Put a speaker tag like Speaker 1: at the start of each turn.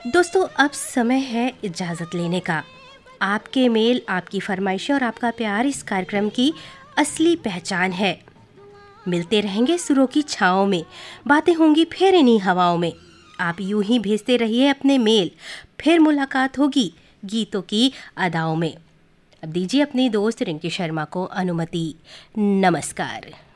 Speaker 1: दोस्तों, अब समय है इजाज़त लेने का। आपके मेल, आपकी फरमाइशें और आपका प्यार इस कार्यक्रम की असली पहचान है। मिलते रहेंगे सुरों की छाँव में, बातें होंगी फिर इन्हीं हवाओं में। आप यूं ही भेजते रहिए अपने मेल, फिर मुलाकात होगी गीतों की अदाओं में। अब दीजिए अपनी दोस्त रिंकी शर्मा को अनुमति। नमस्कार।